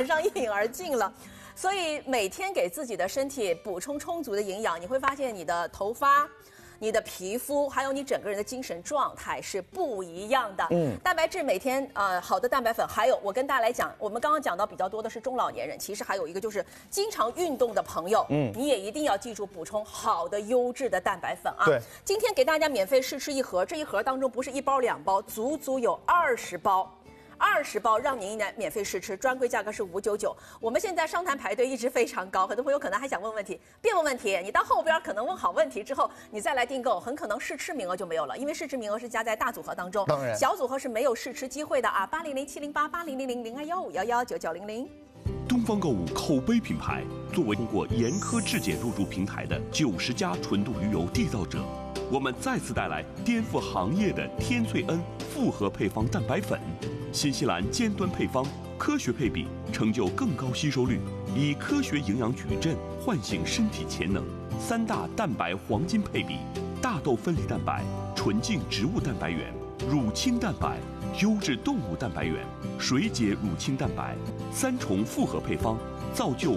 马上一饮而尽了。所以每天给自己的身体补充充足的营养，你会发现你的头发、你的皮肤，还有你整个人的精神状态是不一样的。蛋白质每天好的蛋白粉，还有我跟大家来讲，我们刚刚讲到比较多的是中老年人，其实还有一个就是经常运动的朋友，你也一定要记住补充好的优质的蛋白粉啊。 对， 今天给大家免费试吃一盒，这一盒当中不是1包2包，足足有20包。20包让您来免费试吃，专柜价格是599。我们现在商谈排队一直非常高，很多朋友可能还想问问题，别问问题，你到后边可能问好问题之后，你再来订购，很可能试吃名额就没有了，因为试吃名额是加在大组合当中， 当然小组合是没有试吃机会的啊。800-708-8000-021-1511-9900。 东方购物口碑品牌，作为通过严苛质检入驻平台的90家纯度驴油缔造者，我们再次带来颠覆行业的天翠恩复合配方蛋白粉。新西兰尖端配方，科学配比，成就更高吸收率，以科学营养矩阵唤醒身体潜能。3大蛋白黄金配比：大豆分离蛋白、纯净植物蛋白原、乳清蛋白、优质动物蛋白原、水解乳清蛋白，3重复合配方，造就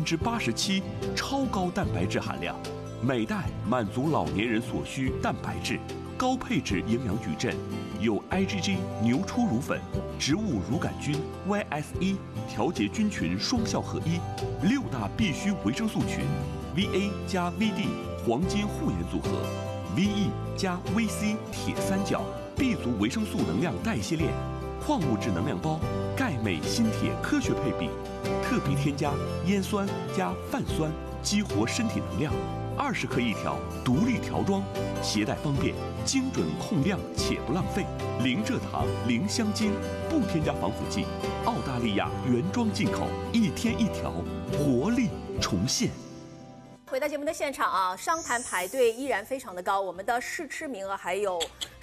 87%超高蛋白质含量，每袋满足老年人所需蛋白质。高配置营养矩阵，有 IgG 牛初乳粉、植物乳杆菌 YS1 调节菌群双效合一，6大必需维生素群 VA 加 VD 黄金护眼组合 ，VE 加 VC 铁三角 B 族维生素能量代谢链，矿物质能量包，钙镁锌铁科学配比，特别添加烟酸加泛酸，激活身体能量。20克一条，独立条装，携带方便，精准控量且不浪费，零蔗糖、零香精，不添加防腐剂，澳大利亚原装进口，1天1条，活力重现。 回到节目的现场啊，商谈排队依然非常的高，我们的试吃名额还有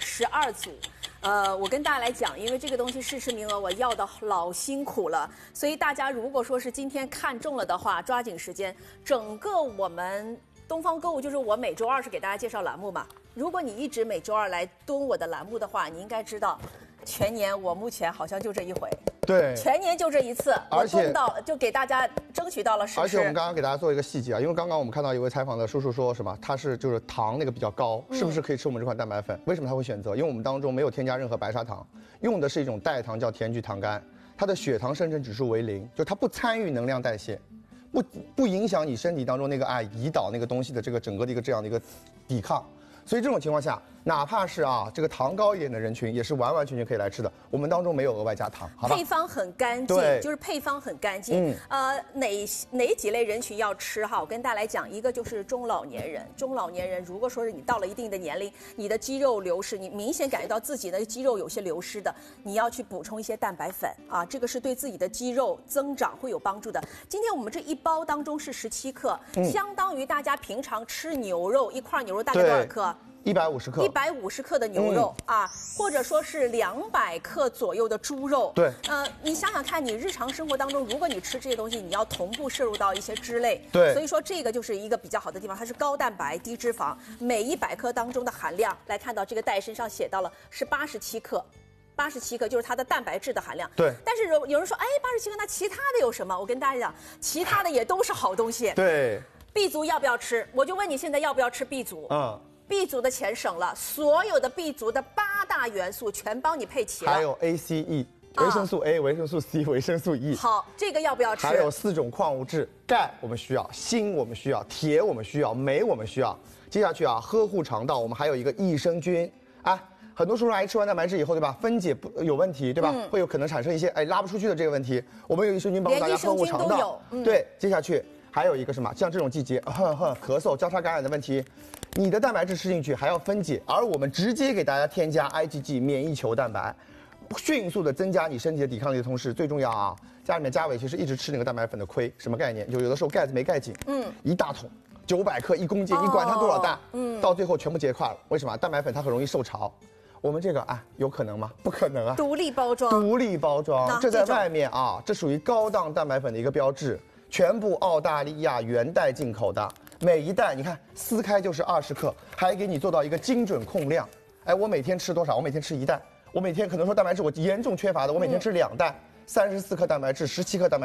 12组。我跟大家来讲，因为这个东西试吃名额我要的老辛苦了，所以大家如果说是今天看中了的话，抓紧时间。整个我们东方购物就是我每周2是给大家介绍栏目嘛。如果你一直每周2来蹲我的栏目的话，你应该知道，全年我目前好像就这一回。 对， 全年就这一次， 而且我蹲到就给大家争取到了试吃。 而且我们刚刚给大家做一个细节啊，因为刚刚我们看到一位采访的叔叔说什么，他是就是糖那个比较高，是不是可以吃我们这款蛋白粉？为什么他会选择？因为我们当中没有添加任何白砂糖，用的是一种代糖叫甜菊糖苷，它的血糖生成指数为0，就它不参与能量代谢。不影响你身体当中那个胰岛那个东西的这个整个的一个这样的一个抵抗，所以这种情况下，哪怕是这个糖高一点的人群，也是完完全全可以来吃的。我们当中没有额外加糖，好吧？ 配方很干净，就是配方很干净。哪几类人群要吃哈？我跟大家来讲，一个就是中老年人。中老年人如果说是你到了一定的年龄，你的肌肉流失，你明显感觉到自己的肌肉有些流失的，你要去补充一些蛋白粉啊，这个是对自己的肌肉增长会有帮助的。今天我们这1包当中是17克，相当于大家平常吃牛肉1块牛肉大概多少克 ？150克 ，150克的牛肉啊，或者说是200克左右的猪肉。 对， 你想想看，你日常生活当中，如果你吃这些东西，你要同步摄入到一些脂类。 对， 所以说这个就是一个比较好的地方，它是高蛋白低脂肪，每100克当中的含量来看到这个袋身上写到了是87克。87克就是它的蛋白质的含量。 对。 但是有人说，87克，那其他的有什么？我跟大家讲，其他的也都是好东西。 对。 B 族要不要吃？我就问你现在要不要吃 B 族？B 族的钱省了，所有的 B 族的8大元素全帮你配齐了， 还有 ACE 维生素 A、维生素 C、维生素 E。 好，这个要不要吃？ 还有4种矿物质，钙我们需要，锌我们需要，铁我们需要，镁我们需要。接下去呵护肠道，我们还有一个益生菌很多叔叔阿姨吃完蛋白质以后，对吧？分解有问题，对吧？会有可能产生一些拉不出去的这个问题。我们有益生菌帮助大家呵护肠道。对，接下去还有一个什么？像这种季节，咳嗽、交叉感染的问题，你的蛋白质吃进去还要分解，而我们直接给大家添加 IgG 免疫球蛋白，迅速的增加你身体的抵抗力的同时，最重要家里面家伟其实一直吃那个蛋白粉的亏，什么概念？就有的时候盖子没盖紧，一大桶900克1公斤，你管它多少大，到最后全部结块了。为什么？蛋白粉它很容易受潮。我们这个有可能吗？不可能独立包装， 独立包装，这在外面这属于高档蛋白粉的一个标志，全部澳大利亚原袋进口的，每一袋你看撕开就是20克，还给你做到一个精准控量。我每天吃多少？我每天吃1袋，我每天可能说蛋白质我严重缺乏的，我每天吃2袋，34克蛋白质，17克蛋白质。